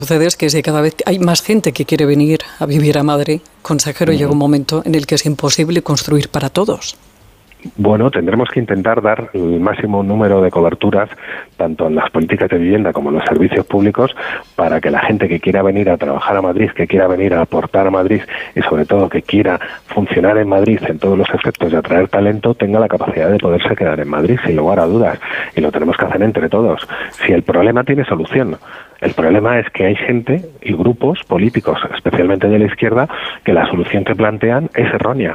Sucede es que si cada vez hay más gente que quiere venir a vivir a Madrid, consejero, llega un momento en el que es imposible construir para todos. Bueno, tendremos que intentar dar el máximo número de coberturas, tanto en las políticas de vivienda como en los servicios públicos, para que la gente que quiera venir a trabajar a Madrid, que quiera venir a aportar a Madrid y sobre todo que quiera funcionar en Madrid en todos los efectos y atraer talento, tenga la capacidad de poderse quedar en Madrid, sin lugar a dudas. Y lo tenemos que hacer entre todos. Si el problema tiene solución. El problema es que hay gente y grupos políticos, especialmente de la izquierda, que la solución que plantean es errónea.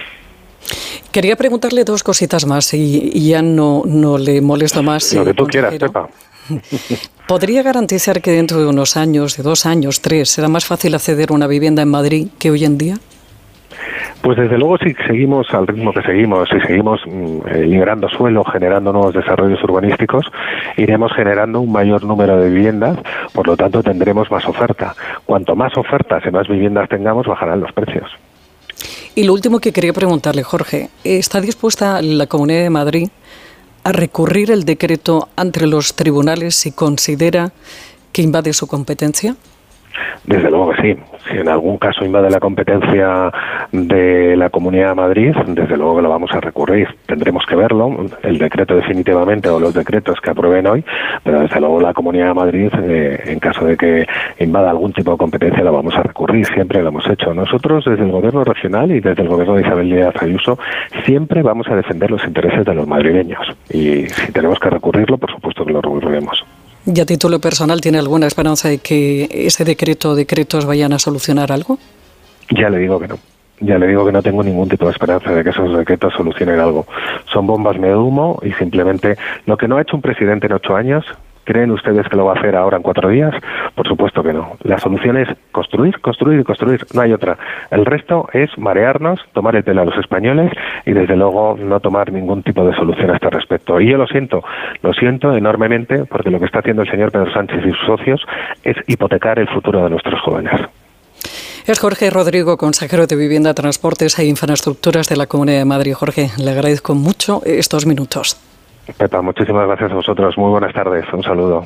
Quería preguntarle dos cositas más y ya no le molesto más. Lo que tú quieras, Pepa. ¿Podría garantizar que dentro de unos años, de 2 años, 3, será más fácil acceder a una vivienda en Madrid que hoy en día? Pues desde luego, si seguimos al ritmo que seguimos, si seguimos liberando suelo, generando nuevos desarrollos urbanísticos, iremos generando un mayor número de viviendas, por lo tanto tendremos más oferta. Cuanto más ofertas y más viviendas tengamos, bajarán los precios. Y lo último que quería preguntarle, Jorge, ¿está dispuesta la Comunidad de Madrid a recurrir el decreto ante los tribunales si considera que invade su competencia? Desde luego que sí. Si en algún caso invade la competencia de la Comunidad de Madrid, desde luego que lo vamos a recurrir. Tendremos que verlo, el decreto definitivamente o los decretos que aprueben hoy, pero desde luego la Comunidad de Madrid, en caso de que invada algún tipo de competencia, lo vamos a recurrir. Siempre lo hemos hecho. Nosotros, desde el Gobierno regional y desde el Gobierno de Isabel Díaz Ayuso, siempre vamos a defender los intereses de los madrileños. Y si tenemos que recurrirlo, por supuesto que lo recurriremos. ¿Y a título personal tiene alguna esperanza de que ese decreto o decretos vayan a solucionar algo? Ya le digo que no. Ya le digo que no tengo ningún tipo de esperanza de que esos decretos solucionen algo. Son bombas de humo y simplemente lo que no ha hecho un presidente en 8 años, ¿creen ustedes que lo va a hacer ahora en 4 días? Por supuesto que no. La solución es construir, construir y construir. No hay otra. El resto es marearnos, tomar el pelo a los españoles y desde luego no tomar ningún tipo de solución a este respecto. Y yo lo siento enormemente porque lo que está haciendo el señor Pedro Sánchez y sus socios es hipotecar el futuro de nuestros jóvenes. Es Jorge Rodrigo, consejero de Vivienda, Transportes e Infraestructuras de la Comunidad de Madrid. Jorge, le agradezco mucho estos minutos. Pepa, muchísimas gracias a vosotros. Muy buenas tardes. Un saludo.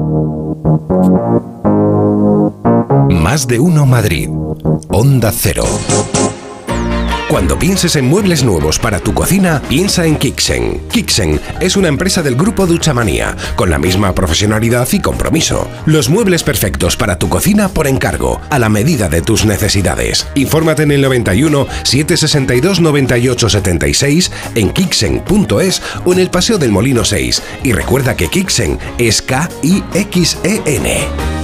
Más de uno Madrid. Onda Cero. Cuando pienses en muebles nuevos para tu cocina, piensa en Kixen. Kixen es una empresa del grupo Duchamanía, con la misma profesionalidad y compromiso. Los muebles perfectos para tu cocina por encargo, a la medida de tus necesidades. Infórmate en el 91 762 98 76, en kixen.es o en el Paseo del Molino 6. Y recuerda que Kixen es K-I-X-E-N.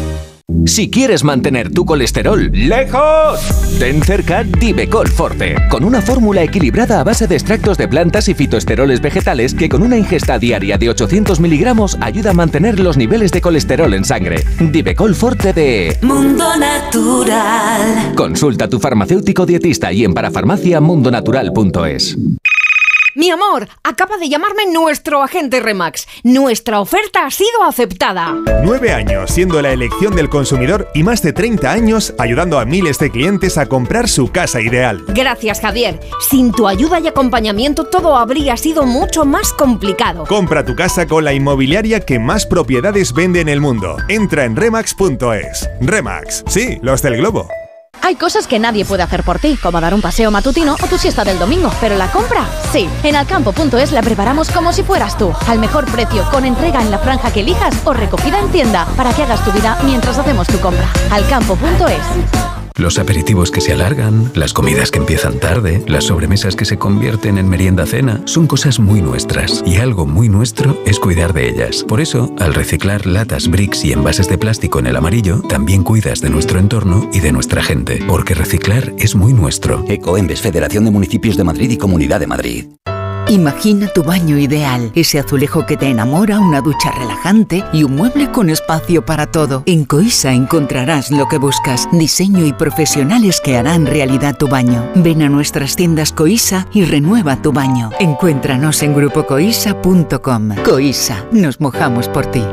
Si quieres mantener tu colesterol lejos, ten cerca Divecol Forte, con una fórmula equilibrada a base de extractos de plantas y fitoesteroles vegetales que con una ingesta diaria de 800 miligramos ayuda a mantener los niveles de colesterol en sangre. Divecol Forte de Mundo Natural. Consulta a tu farmacéutico dietista y en parafarmaciamundonatural.es. Mi amor, acaba de llamarme nuestro agente Remax. Nuestra oferta ha sido aceptada. 9 años siendo la elección del consumidor y más de 30 años ayudando a miles de clientes a comprar su casa ideal. Gracias, Javier. Sin tu ayuda y acompañamiento todo habría sido mucho más complicado. Compra tu casa con la inmobiliaria que más propiedades vende en el mundo. Entra en remax.es. Remax, sí, los del globo. Hay cosas que nadie puede hacer por ti, como dar un paseo matutino o tu siesta del domingo, pero la compra, sí. En alcampo.es la preparamos como si fueras tú, al mejor precio, con entrega en la franja que elijas o recogida en tienda, para que hagas tu vida mientras hacemos tu compra. Alcampo.es. Los aperitivos que se alargan, las comidas que empiezan tarde, las sobremesas que se convierten en merienda-cena, son cosas muy nuestras. Y algo muy nuestro es cuidar de ellas. Por eso, al reciclar latas, bricks y envases de plástico en el amarillo, también cuidas de nuestro entorno y de nuestra gente. Porque reciclar es muy nuestro. Ecoembes, Federación de Municipios de Madrid y Comunidad de Madrid. Imagina tu baño ideal, ese azulejo que te enamora, una ducha relajante y un mueble con espacio para todo. En Coisa encontrarás lo que buscas, diseño y profesionales que harán realidad tu baño. Ven a nuestras tiendas Coisa y renueva tu baño. Encuéntranos en grupocoisa.com. Coisa, nos mojamos por ti.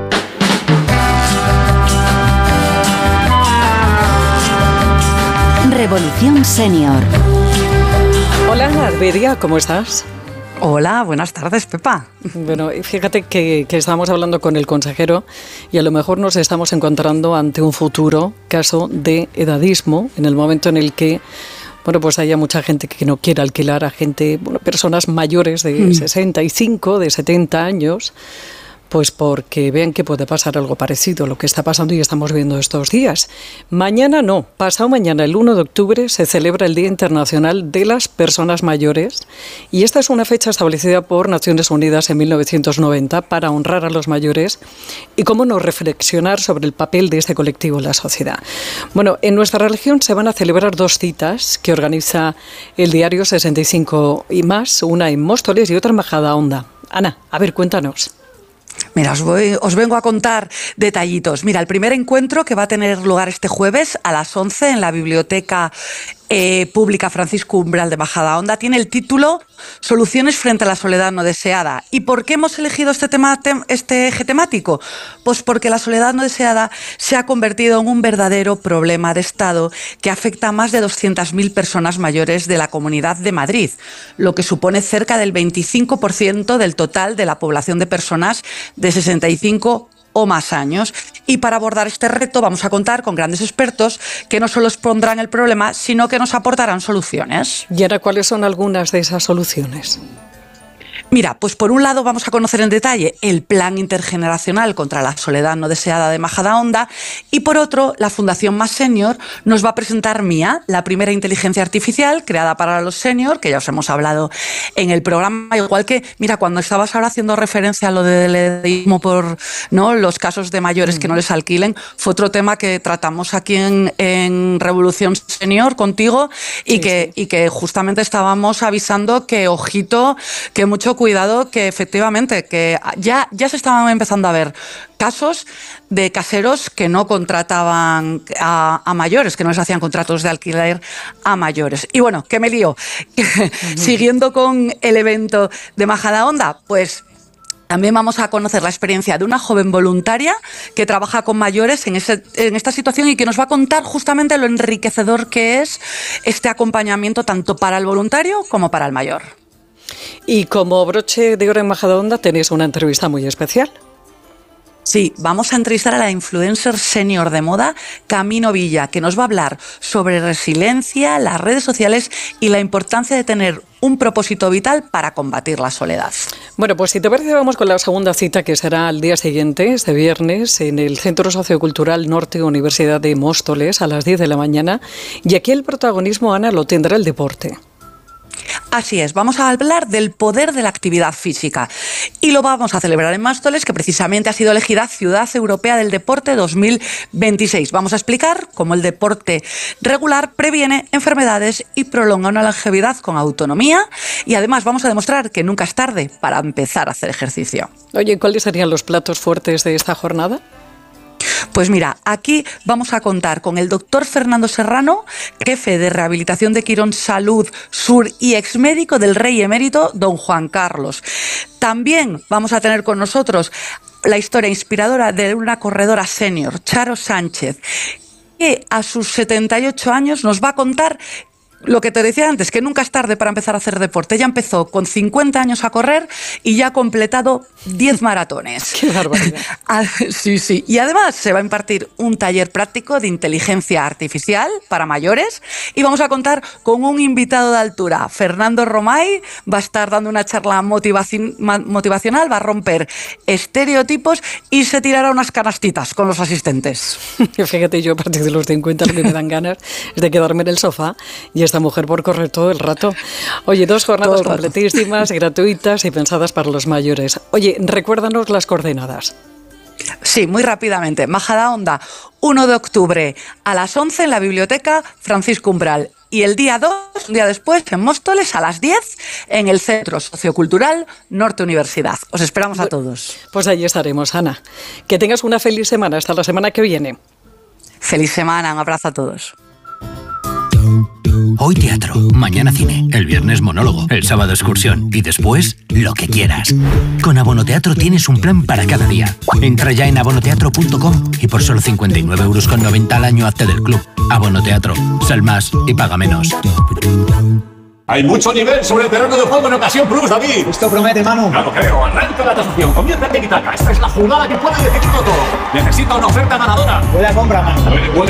Revolución Senior. Hola, Bedia, ¿cómo estás? Hola, buenas tardes, Pepa. Bueno, fíjate que estábamos hablando con el consejero y a lo mejor nos estamos encontrando ante un futuro caso de edadismo, en el momento en el que pues haya mucha gente que no quiera alquilar a gente, personas mayores de 65, de 70 años, pues porque vean que puede pasar algo parecido a lo que está pasando y estamos viendo estos días. Mañana no, pasado mañana, el 1 de octubre, se celebra el Día Internacional de las Personas Mayores y esta es una fecha establecida por Naciones Unidas en 1990 para honrar a los mayores y cómo no reflexionar sobre el papel de este colectivo en la sociedad. Bueno, en nuestra región se van a celebrar 2 citas que organiza el diario 65 y más, una en Móstoles y otra en Majadahonda. Ana, a ver, cuéntanos. Mira, os vengo a contar detallitos. Mira, el primer encuentro que va a tener lugar este jueves a las 11 en la Biblioteca Pública Francisco Umbral de Majadahonda tiene el título Soluciones frente a la soledad no deseada. ¿Y por qué hemos elegido este eje temático? Pues porque la soledad no deseada se ha convertido en un verdadero problema de Estado que afecta a más de 200.000 personas mayores de la Comunidad de Madrid, lo que supone cerca del 25% del total de la población de personas de 65 o más años. Y para abordar este reto vamos a contar con grandes expertos que no solo expondrán el problema, sino que nos aportarán soluciones. ¿Y ahora cuáles son algunas de esas soluciones? Mira, pues por un lado vamos a conocer en detalle el Plan Intergeneracional contra la Soledad No Deseada de Majadahonda y por otro, la Fundación Más Senior nos va a presentar Mía, la primera inteligencia artificial creada para los senior, que ya os hemos hablado en el programa, igual que, mira, cuando estabas ahora haciendo referencia a lo del edadismo por los casos de mayores que no les alquilen, fue otro tema que tratamos aquí en Revolución Senior contigo y que justamente estábamos avisando que, ojito, que mucho cuidado, que efectivamente que ya se estaban empezando a ver casos de caseros que no contrataban a mayores, que no les hacían contratos de alquiler a mayores. Y bueno, que me lío. Siguiendo con el evento de Majadahonda, pues también vamos a conocer la experiencia de una joven voluntaria que trabaja con mayores en esta situación y que nos va a contar justamente lo enriquecedor que es este acompañamiento tanto para el voluntario como para el mayor. Y como broche de oro en Majadahonda tenéis una entrevista muy especial. Sí, vamos a entrevistar a la influencer senior de moda, Camino Villa, que nos va a hablar sobre resiliencia, las redes sociales y la importancia de tener un propósito vital para combatir la soledad. Bueno, pues si te parece vamos con la segunda cita que será al día siguiente, este viernes, en el Centro Sociocultural Norte Universidad de Móstoles a las 10 de la mañana. Y aquí el protagonismo, Ana, lo tendrá el deporte. Así es, vamos a hablar del poder de la actividad física y lo vamos a celebrar en Móstoles, que precisamente ha sido elegida Ciudad Europea del Deporte 2026. Vamos a explicar cómo el deporte regular previene enfermedades y prolonga una longevidad con autonomía y además vamos a demostrar que nunca es tarde para empezar a hacer ejercicio. Oye, ¿cuáles serían los platos fuertes de esta jornada? Pues mira, aquí vamos a contar con el doctor Fernando Serrano, jefe de rehabilitación de Quirón Salud Sur y exmédico del Rey Emérito Don Juan Carlos. También vamos a tener con nosotros la historia inspiradora de una corredora senior, Charo Sánchez, que a sus 78 años nos va a contar lo que te decía antes, que nunca es tarde para empezar a hacer deporte. Ella empezó con 50 años a correr y ya ha completado 10 maratones. ¡Qué barbaridad! Sí. Y además se va a impartir un taller práctico de inteligencia artificial para mayores y vamos a contar con un invitado de altura. Fernando Romay va a estar dando una charla motivacional, va a romper estereotipos y se tirará unas canastitas con los asistentes. Fíjate, yo a partir de los 50 lo que me dan ganas es de quedarme en el sofá y esta mujer por correr todo el rato. Oye, 2 jornadas completísimas, gratuitas y pensadas para los mayores. Oye, recuérdanos las coordenadas. Sí, muy rápidamente. Majadahonda, 1 de octubre a las 11 en la Biblioteca Francisco Umbral. Y el día 2, un día después, en Móstoles, a las 10, en el Centro Sociocultural Norte Universidad. Os esperamos a todos. Pues allí estaremos, Ana. Que tengas una feliz semana. Hasta la semana que viene. Feliz semana. Un abrazo a todos. Hoy teatro, mañana cine, el viernes monólogo, el sábado excursión y después lo que quieras. Con Abonoteatro tienes un plan para cada día. Entra ya en abonoteatro.com y por solo 59,90 € al año hazte del club. Abonoteatro, sal más y paga menos. Hay mucho nivel sobre el terreno de juego en Ocasión Plus, David. Esto promete, Manu. Claro, creo. Arranca la tasación. Comienza el tiki-taka. Esta es la jugada que puede decidirlo todo. Necesito una oferta ganadora. Buena compra, Manu. Puede